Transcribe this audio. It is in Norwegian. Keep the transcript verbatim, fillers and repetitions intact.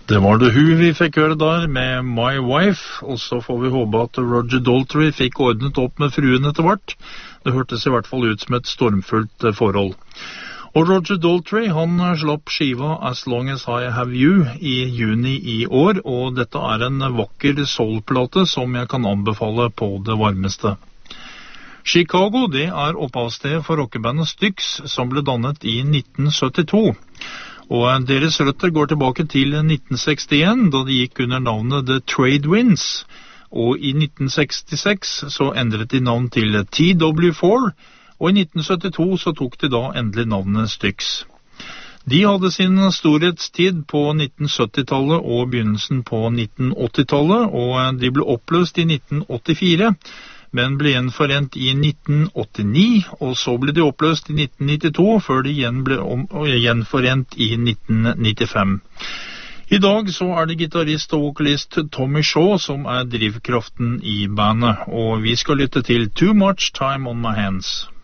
Det var det hun vi fikk høre der med My Wife, og så får vi håpe at Roger Daltrey fikk ordnet opp med fruen etter hvert. Det hørtes i hvert fall ut som et stormfullt forhold. Og Roger Daltrey, han slapp skiva As Long As I Have You i juni i år, og dette er en vakker soulplate som jeg kan anbefale på det varmeste. Chicago, det er opphavssted for rockebandet Styx, som ble dannet i nitten syttito. Og deres røtter går tilbake til nitten sekstien, da de gikk under navnet The Trade Winds. Og i nitten sekstiseks så endret de navn til T W fire, og i nitten syttito så tok de da endelig navnet Styx. De hadde sin storhetstid på nitten syttitallet og begynnelsen på nitten åttitallet, og de ble oppløst i nitten åttifire, men ble gjenforent i nitten åttini, og så ble de oppløst i nitten nittito, før de igjen ble om, gjenforent i nitten nittifem. I dag så er det gitarist og vokalist Tommy Shaw som er drivkraften i bandet, og vi skal lytte til Too Much Time on My Hands.